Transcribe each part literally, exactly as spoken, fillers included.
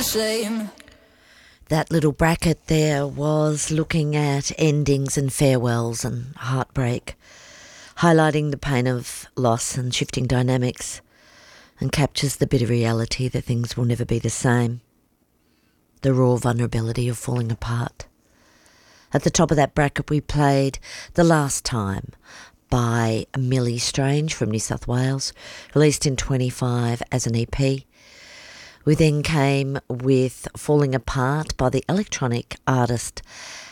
the same. That little bracket there was looking at endings and farewells and heartbreak, highlighting the pain of loss and shifting dynamics, and captures the bitter reality that things will never be the same, the raw vulnerability of falling apart. At the top of that bracket we played The Last Time by Millie Strange from New South Wales, released in twenty-five as an E P. We then came with Falling Apart by the electronic artist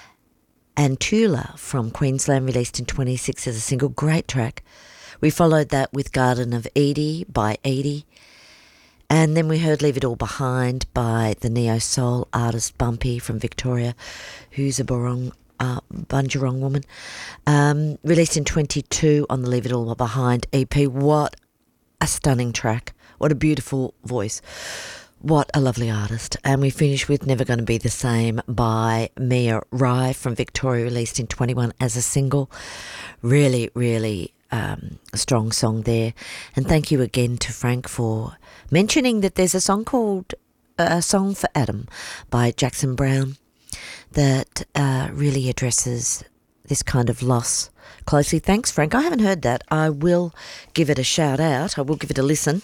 Antula from Queensland, released in twenty-six as a single. Great track. We followed that with Garden of Edie by Edie. And then we heard Leave It All Behind by the neo-soul artist Bumpy from Victoria, who's a Barong, uh, Bunjerong woman. Um, released in twenty-two on the Leave It All Behind E P. What a stunning track. What a beautiful voice. What a lovely artist. And we finished with Never Gonna Be the Same by Mia Rai from Victoria, released in twenty-one as a single. Really, really um, a strong song there. And thank you again to Frank for mentioning that there's a song called uh, A Song for Adam by Jackson Brown that uh, really addresses this kind of loss closely. Thanks, Frank. I haven't heard that. I will give it a shout out. I will give it a listen.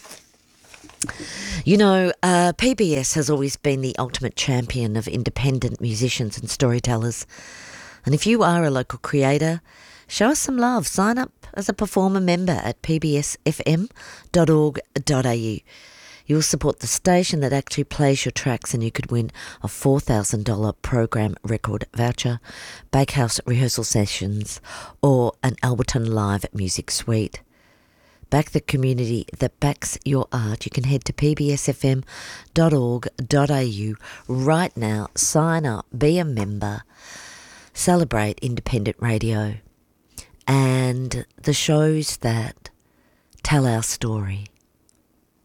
You know, uh, P B S has always been the ultimate champion of independent musicians and storytellers. And if you are a local creator, show us some love. Sign up as a performer member at p b s f m dot org dot a u. You'll support the station that actually plays your tracks, and you could win a four thousand dollars program record voucher, Bakehouse rehearsal sessions, or an Alberton Live music suite. Back the community that backs your art. You can head to p b s f m dot org dot a u right now. Sign up, be a member, celebrate independent radio and the shows that tell our story.